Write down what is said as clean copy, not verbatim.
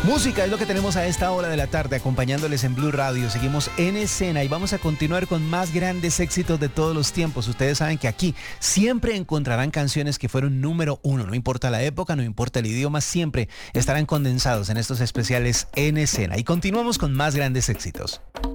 Música es lo que tenemos a esta hora de la tarde acompañándoles en Blue Radio. Seguimos en escena y vamos a continuar con más grandes éxitos de todos los tiempos. Ustedes saben que aquí siempre encontrarán canciones que fueron número uno. No importa la época, no importa el idioma, siempre estarán condensados en estos especiales en escena. Y continuamos con más grandes éxitos.